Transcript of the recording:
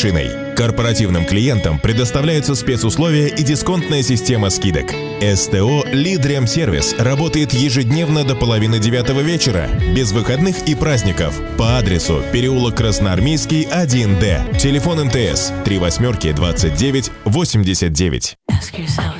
машиной. Корпоративным клиентам предоставляются спецусловия и дисконтная система скидок. СТО «Лидремсервис» работает ежедневно до 8:30 вечера, без выходных и праздников. По адресу переулок Красноармейский, 1Д. Телефон МТС 38 29 89.